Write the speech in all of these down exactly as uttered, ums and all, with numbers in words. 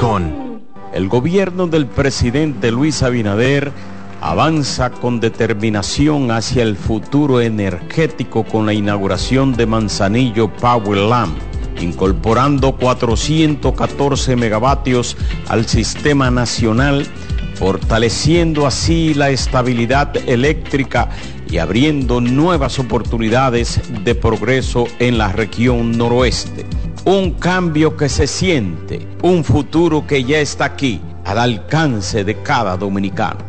Rincón. El gobierno del presidente Luis Abinader avanza con determinación hacia el futuro energético con la inauguración de Manzanillo Power Lamp, incorporando cuatrocientos catorce megavatios al sistema nacional, fortaleciendo así la estabilidad eléctrica y abriendo nuevas oportunidades de progreso en la región noroeste. Un cambio que se siente, un futuro que ya está aquí, al alcance de cada dominicano.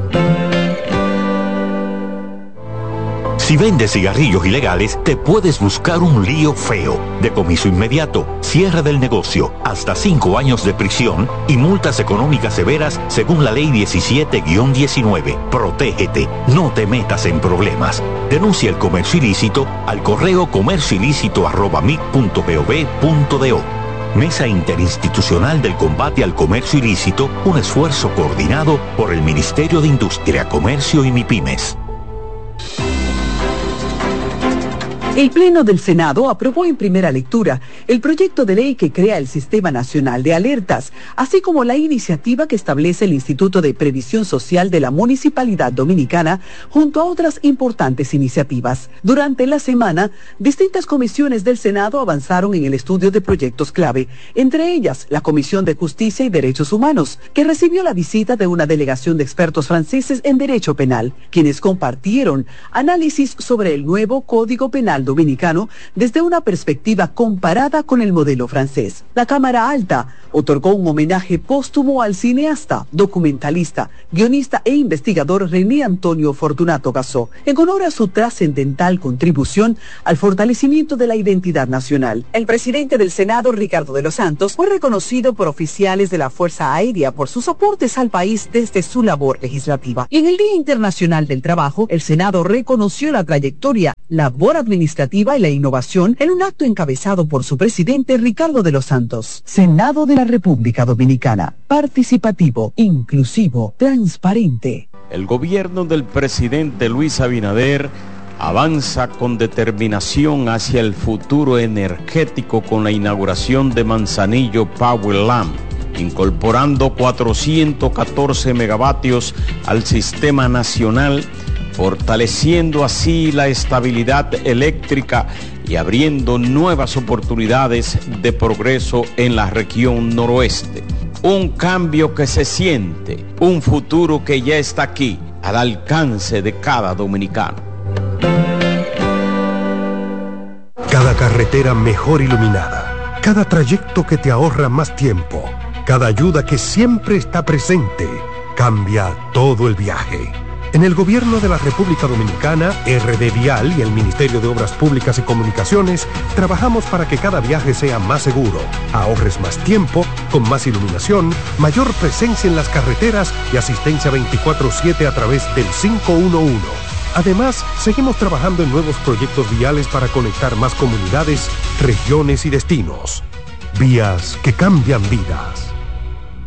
Si vendes cigarrillos ilegales, te puedes buscar un lío feo. Decomiso inmediato, cierre del negocio, hasta cinco años de prisión y multas económicas severas según la ley diecisiete guión diecinueve. Protégete, no te metas en problemas. Denuncia el comercio ilícito al correo comercioilícito arroba mic punto gov punto do. Mesa Interinstitucional del Combate al Comercio Ilícito, un esfuerzo coordinado por el Ministerio de Industria, Comercio y MIPYMES. El Pleno del Senado aprobó en primera lectura el proyecto de ley que crea el Sistema Nacional de Alertas, así como la iniciativa que establece el Instituto de Previsión Social de la Municipalidad Dominicana, junto a otras importantes iniciativas. Durante la semana, distintas comisiones del Senado avanzaron en el estudio de proyectos clave, entre ellas la Comisión de Justicia y Derechos Humanos, que recibió la visita de una delegación de expertos franceses en derecho penal, quienes compartieron análisis sobre el nuevo Código Penal dominicano desde una perspectiva comparada con el modelo francés. La Cámara Alta otorgó un homenaje póstumo al cineasta, documentalista, guionista e investigador René Antonio Fortunato Gasó, en honor a su trascendental contribución al fortalecimiento de la identidad nacional. El presidente del Senado, Ricardo de los Santos, fue reconocido por oficiales de la Fuerza Aérea por sus aportes al país desde su labor legislativa. Y en el Día Internacional del Trabajo, el Senado reconoció la trayectoria, labor administrativa y la innovación en un acto encabezado por su presidente Ricardo de los Santos. Senado de la República Dominicana, participativo, inclusivo, transparente. El gobierno del presidente Luis Abinader avanza con determinación hacia el futuro energético con la inauguración de Manzanillo Power Lamp, incorporando cuatrocientos catorce megavatios al sistema nacional, fortaleciendo así la estabilidad eléctrica y abriendo nuevas oportunidades de progreso en la región noroeste. Un cambio que se siente, un futuro que ya está aquí, al alcance de cada dominicano. Cada carretera mejor iluminada, cada trayecto que te ahorra más tiempo, cada ayuda que siempre está presente, cambia todo el viaje. En el Gobierno de la República Dominicana, R D Vial y el Ministerio de Obras Públicas y Comunicaciones trabajamos para que cada viaje sea más seguro, ahorres más tiempo, con más iluminación, mayor presencia en las carreteras y asistencia veinticuatro siete a través del cinco uno uno. Además, seguimos trabajando en nuevos proyectos viales para conectar más comunidades, regiones y destinos. Vías que cambian vidas.